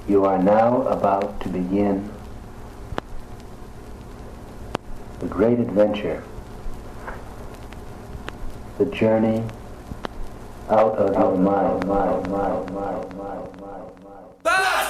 You are now about to begin a great adventure, the journey out of your mind.